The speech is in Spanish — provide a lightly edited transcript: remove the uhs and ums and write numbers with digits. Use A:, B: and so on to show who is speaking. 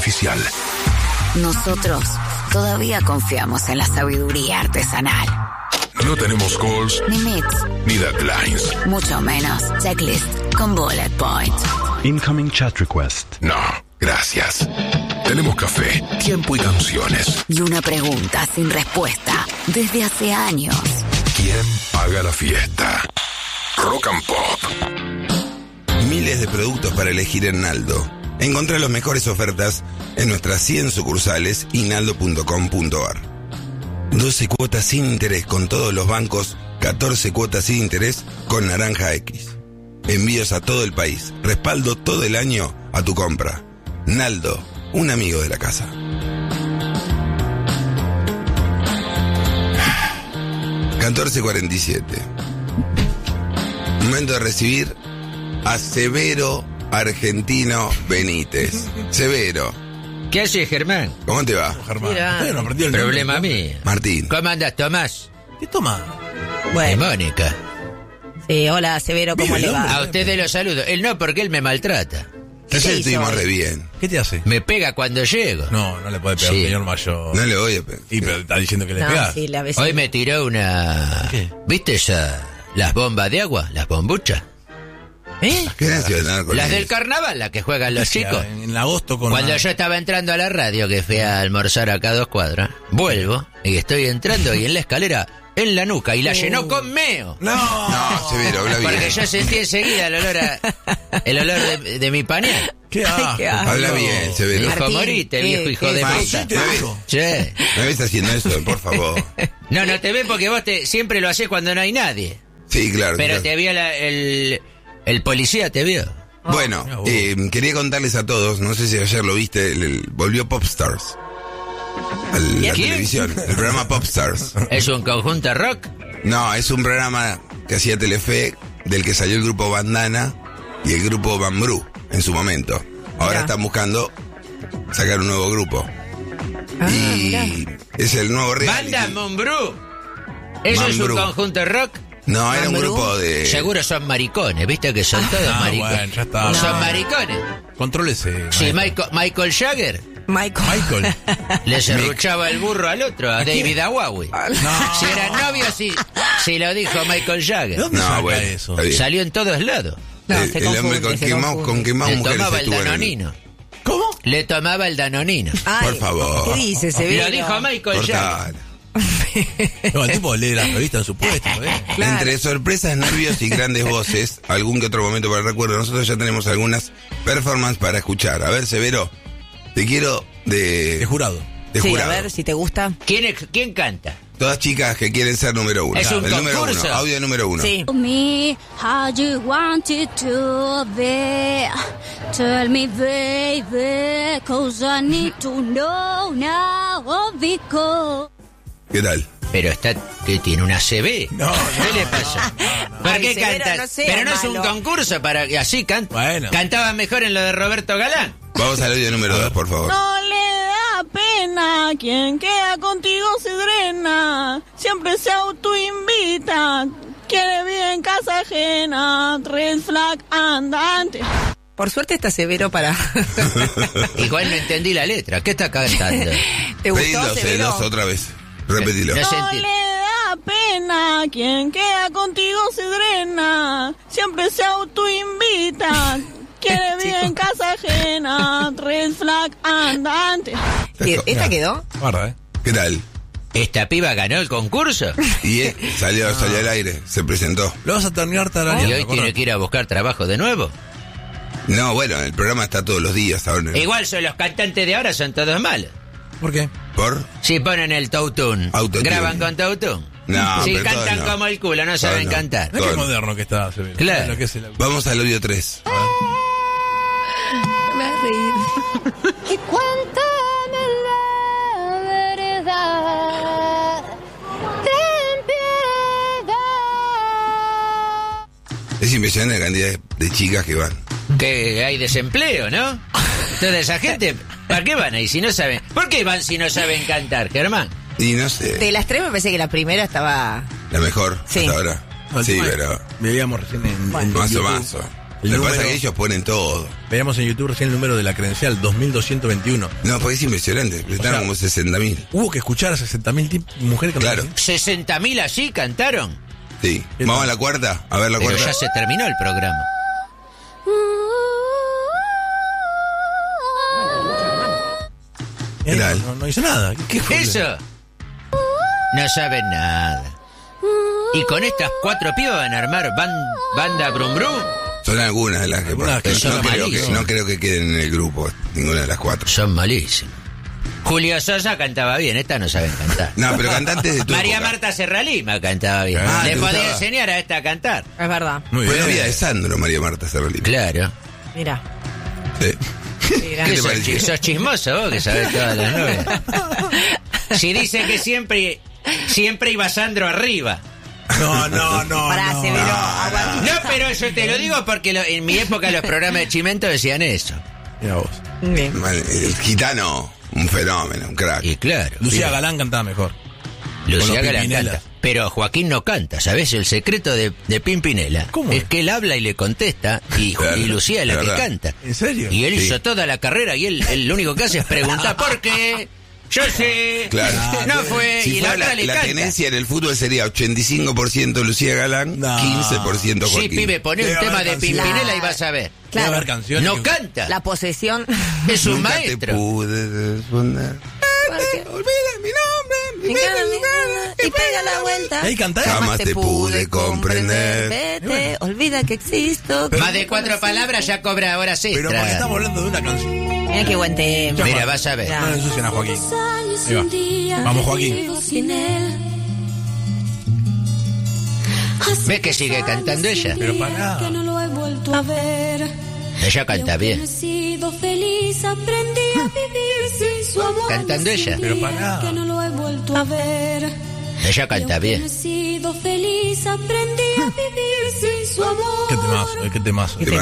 A: artificial.
B: Nosotros todavía confiamos en la sabiduría artesanal.
A: No tenemos calls,
B: Ni meets,
A: ni deadlines.
B: mucho menos checklist con bullet point.
C: Incoming chat request.
A: No, gracias. Tenemos café, tiempo y canciones.
B: Y una pregunta sin respuesta desde hace años.
A: ¿Quién paga la fiesta? Rock and Pop.
D: Miles de productos para elegir en Naldo. Encontrá las mejores ofertas en nuestras 100 sucursales y naldo.com.ar. 12 cuotas sin interés con todos los bancos, 14 cuotas sin interés con Naranja X. Envíos a todo el país, respaldo todo el año a tu compra. Naldo, un amigo de la casa. ...14:47... Momento de recibir a Severo Argentino Benítez. Severo,
E: ¿Qué haces, Germán?
D: ¿cómo te va?
F: Germán.
G: Mira.
F: Todavía no aprendió el
E: Problema
F: nombre.
E: mío.
D: Martín.
E: ¿Cómo andás, Tomás?
F: ¿Qué toma?
E: Y
G: Bueno,
E: Mónica.
G: sí, hola, Severo, ¿cómo
F: Mira,
G: le va?
E: A ustedes los saludo. Él no, porque él me maltrata.
D: Ayer
G: hizo
D: estuvimos
G: hoy?
D: re bien.
F: ¿Qué te hace?
E: Me pega cuando llego.
F: No le puede pegar,
E: Sí.
F: señor mayor.
D: No le voy a...
F: Y pero está diciendo que le
G: No,
F: pegás.
G: sí, la vecina.
E: Hoy me tiró una...
F: ¿Qué?
E: ¿Viste las bombas de agua? Las bombuchas.
F: ¿Eh?
D: ¿Qué gracia de nada con
E: Las
D: eso?
E: del carnaval, las que juegan los chicos.
F: En agosto con
E: Cuando
F: una-
E: yo estaba entrando a la radio, que fui a almorzar acá a 2 cuadras, vuelvo y estoy entrando y en la escalera, en la nuca, y la llenó con meo.
D: No, Severo, habla bien.
E: Porque yo sentí enseguida el olor de mi pañal.
F: ¿Qué
G: Ay, qué asco.
D: Habla bien, Severo.
E: Dijo,
G: Martín,
E: morite,
G: ¿qué-
E: viejo hijo
G: qué
E: de
G: pasa?
E: puta.
F: ¿Qué dijo?
E: Che.
D: ¿Me ves haciendo eso, por favor?
E: No te ven porque vos siempre lo hacés cuando no hay nadie.
D: Sí, claro.
E: Pero
D: claro.
E: te vio el policía, te vio.
D: Bueno,
F: Mira vos.
D: quería contarles a todos, no sé si ayer lo viste, volvió Popstars. A la
E: ¿Quién?
D: televisión, el programa Popstars.
E: ¿Es un conjunto rock?
D: No, es un programa que hacía Telefe, del que salió el grupo Bandana y el grupo Bambrú en su momento. Ahora
G: Mirá.
D: están buscando sacar un nuevo grupo.
G: Ah,
D: y
G: mirá.
D: es el nuevo reality.
E: Banda Monbrú. ¿Eso es un
D: Mambrú.
E: conjunto rock?
D: No, era un
G: Mambrú.
D: grupo de...
E: Seguro son maricones, viste que son todos maricones.
F: bueno, ya está.
E: Son
G: No.
E: maricones.
F: Contrólese.
E: Sí,
F: maestro.
E: Michael Jagger
G: Michael.
F: Michael.
E: le serruchaba el burro al otro, a David Awawi.
F: No.
E: Si eran novios, sí lo dijo Michael
F: ¿De
E: Jagger.
F: dónde
D: No,
F: saca
D: bueno,
F: eso?
D: está bien.
E: Salió en todos lados.
G: No,
D: el
G: se
D: hombre
G: confunde,
D: con
G: se
D: que más,
G: confunde.
D: con que más
E: Le
D: mujeres
E: tomaba el
D: estuvo en el...
E: danonino.
F: ¿Cómo?
E: Le tomaba el danonino.
G: Ay,
D: Por favor.
G: ¿Qué dice, Severo?
E: Lo dijo Michael Jagger.
D: Cortala.
F: No, el tipo lee la revista en su puesto, ¿eh?
G: Claro.
D: Entre sorpresas, nervios y grandes voces, algún que otro momento para el recuerdo, nosotros ya tenemos algunas performances para escuchar. A ver, Severo, te quiero
F: De
D: de
F: jurado.
G: Sí,
D: jurado.
G: a ver si te gusta.
E: ¿Quién canta?
D: Todas chicas que quieren ser número 1.
E: Es un
D: el número
E: concurso.
D: 1, audio número 1.
G: Sí.
H: Tell me how you want it to be. Tell me, baby, 'cause I need to know now because.
D: ¿Qué tal?
E: Pero que tiene una CB.
F: No,
E: ¿Qué le pasa? ¿Por
G: Ay,
E: qué
G: Severo,
E: canta?
G: no sea
E: Pero no es un
G: malo.
E: concurso para que así canta.
F: Bueno.
E: Cantaba mejor en lo de Roberto Galán.
D: Vamos al audio número 2, por favor.
I: No le da pena, quien queda contigo se drena, siempre se autoinvita, quiere vivir en casa ajena, red flag andante.
G: Por suerte está Severo para...
E: Igual no entendí la letra. ¿Qué está cantando?
G: ¿Te gustó,
D: Pedilo,
G: Severo?
D: dos otra vez. Repetilo.
E: No sé.
I: No le da pena, quien queda contigo se drena, siempre se autoinvita, quiere vivir en casa ajena, red flag andante.
G: ¿Esta quedó?
F: Guarda, ¿eh?
D: ¿Qué tal?
E: ¿Esta piba ganó el concurso?
D: Y salió al aire, se presentó.
F: Lo vas a terminar tarareando.
E: ¿Y hoy tiene que ir a buscar trabajo de nuevo?
D: No, bueno, el programa está todos los días ahora.
E: Igual son los cantantes de ahora, son todos malos.
F: ¿Por qué?
D: ¿Por?
E: Si ponen el Tautún,
D: Autotune.
E: graban con Tautún.
D: No,
E: Si
D: pero
E: cantan
D: todos no.
E: como el culo, no saben
D: no.
E: cantar.
F: Mirá qué
D: Todo.
F: moderno que está, Severo.
E: Claro.
F: Lo que es el-
D: Vamos al audio 3.
G: Me vas a reír.
H: Y cuéntame la verdad. Ten piedad.
D: Es impresionante la cantidad de chicas que van.
E: Que hay desempleo, ¿no? Toda esa gente, ¿para qué van ahí si no saben? ¿Por qué van si no saben cantar, Germán?
D: Y no sé,
G: De las tres me parece que la primera estaba...
D: la mejor
G: Sí.
D: hasta ahora.
F: No, el
D: Sí,
F: tema es-
D: pero
F: Veíamos recién en
D: más o
F: YouTube.
D: más.
F: El
D: Lo que
F: número,
D: pasa es que ellos ponen todo.
F: veíamos en YouTube recién el número de la credencial, 2221.
D: No, porque es impresionante. Presentaron como 60.000.
F: Hubo que escuchar a 60.000 mujeres cantando.
D: Claro.
E: 60.000 así cantaron.
D: Sí.
F: ¿Qué
D: Vamos
F: tal?
D: a la cuarta. A ver la
E: Pero
D: cuarta.
E: ya se terminó el programa.
D: ¿Qué tal?
F: No hizo nada. ¿Qué fue?
E: Eso. No saben nada. Y con estas 4 pibas van a armar banda Brum Brum.
D: Son algunas de las que...
F: Algunas que
E: son malísimas.
D: no creo que queden en el grupo, ninguna de las 4.
E: Son malísimos. Julio Sosa cantaba bien, esta no saben cantar.
D: No, pero cantantes de tu
E: María
D: época.
E: Marta Serralima cantaba bien.
D: Ah,
E: Le
D: ¿te
E: podía
D: gustaba?
E: enseñar a esta a cantar.
G: Es verdad.
F: Muy
D: Fue
F: bien.
D: la vida de Sandro, María Marta Serralima.
E: Claro.
G: Mira.
D: Sí.
G: Mira.
D: ¿Qué te
E: sos,
D: pareció?
E: sos chismoso vos que sabés todas las novelas. Si dice que siempre iba Sandro arriba.
F: No.
G: Pará, Severo. aguanta.
E: No, pero yo te lo digo porque en mi época los programas de Chimento decían eso.
F: Mira vos.
G: Bien.
D: El gitano, un fenómeno, un crack.
E: Y claro.
F: Lucía Galán cantaba mejor.
E: Lucía
F: con los
E: Galán
F: Pimpinelas.
E: canta. Pero Joaquín no canta, ¿sabes? El secreto de Pimpinela
F: ¿Cómo?
E: es que él habla y le contesta y Lucía es la
D: de
E: que
D: verdad.
E: canta.
F: ¿En serio?
E: Y él
D: Sí.
E: hizo toda la carrera y él lo único que hace es preguntar ¿por qué? Yo sé.
D: Claro.
E: No fue.
D: Si
E: y la
D: fuera
E: otra le
D: la
E: canta.
D: tenencia en el fútbol sería 85% Lucía Galán,
F: No.
D: 15%
E: Sí,
D: Joaquín.
E: pibe, poné
F: Debe
E: un tema
F: haber
E: de
F: canciones.
E: Pimpinela y vas a ver.
F: Debe
G: Claro.
F: haber canciones.
E: No
F: que-
E: canta.
G: La posesión.
E: Es un
D: Nunca te
E: maestro.
D: pude responder. Olvida mi nombre,
G: Mi gana, y pega la vuelta.
F: Ahí cantaba.
D: Jamás te pude comprender.
G: Vete, olvida que existo.
E: Más de 4 palabras ya cobra horas
F: Pero porque
E: extra.
F: estamos hablando de una canción.
G: Mira qué buen tema.
E: Mira, vas a ver.
G: Ya.
F: No le ensucian a Joaquín. Ahí va. Vamos, Joaquín.
E: ¿Ves que sigue cantando ella?
F: Pero pará.
H: Que no lo he vuelto a ver.
E: Ella canta bien.
H: He sido feliz, aprendí a vivir sin su amor.
E: Cantando ella.
F: Pero pará.
H: Que no lo he vuelto a ver.
E: Ella canta bien.
H: He sido feliz, aprendí a vivir sin su amor.
F: Qué temazo, qué temazo.
D: Qué